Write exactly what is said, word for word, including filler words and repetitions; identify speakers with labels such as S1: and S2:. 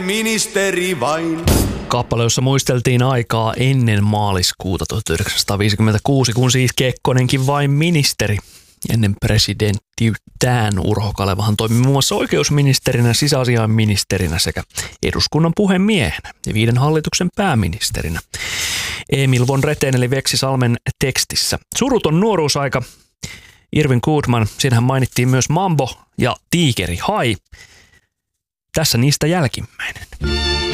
S1: Ministeri vain.
S2: Kappale, jossa muisteltiin aikaa ennen maaliskuuta tuhatyhdeksänsataaviisikymmentäkuusi, kun siis Kekkonenkin vain ministeri. Ennen presidenttiyttään Urho Kalevahan toimi muun muassa oikeusministerinä, sisäasiainministerinä sekä eduskunnan puhemiehenä ja viiden hallituksen pääministerinä. Emil von Retén eli Veksi Salmen tekstissä. Suruton nuoruusaika. Irvin Goodman, siinähän mainittiin myös Mambo ja Tiikeri Hai. Tässä niistä jälkimmäinen.